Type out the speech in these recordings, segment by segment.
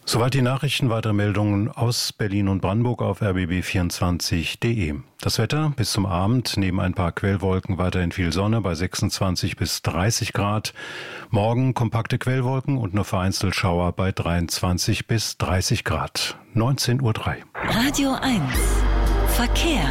Soweit die Nachrichten, weitere Meldungen aus Berlin und Brandenburg auf rbb24.de. Das Wetter bis zum Abend, neben ein paar Quellwolken weiterhin viel Sonne bei 26 bis 30 Grad. Morgen kompakte Quellwolken und nur vereinzelt Schauer bei 23 bis 30 Grad. 19:03 Uhr. Radio 1 Verkehr.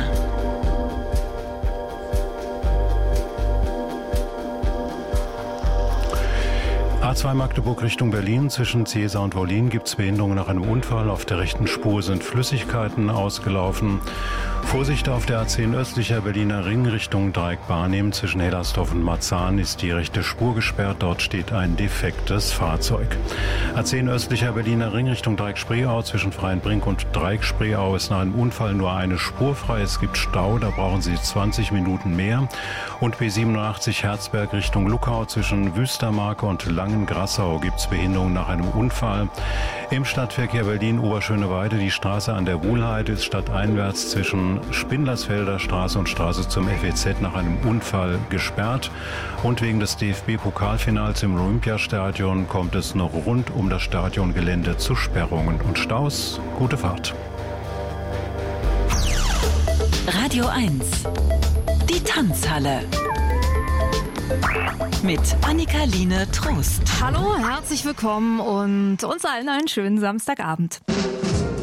A2 Magdeburg Richtung Berlin. Zwischen Ziesa und Wollin gibt es Behinderungen nach einem Unfall. Auf der rechten Spur sind Flüssigkeiten ausgelaufen. Vorsicht auf der A10 östlicher Berliner Ring Richtung Dreieck Barnim. Zwischen Hellersdorf und Marzahn ist die rechte Spur gesperrt. Dort steht ein defektes Fahrzeug. A10 östlicher Berliner Ring Richtung Dreieck Spreeau. Zwischen Freienbrink und Dreieck Spreeau ist nach einem Unfall nur eine Spur frei. Es gibt Stau, da brauchen Sie 20 Minuten mehr. Und B87 Herzberg Richtung Luckau. Zwischen Wüstermarke und Langengrassau gibt es Behinderungen nach einem Unfall. Im Stadtverkehr Berlin-Oberschöneweide, die Straße an der Wuhlheide ist stadteinwärts zwischen Spindlersfelder Straße und Straße zum FEZ nach einem Unfall gesperrt. Und wegen des DFB-Pokalfinals im Olympiastadion kommt es noch rund um das Stadiongelände zu Sperrungen und Staus. Gute Fahrt. Radio 1, die Tanzhalle. Mit Annika-Line Trost. Hallo, herzlich willkommen und uns allen einen schönen Samstagabend.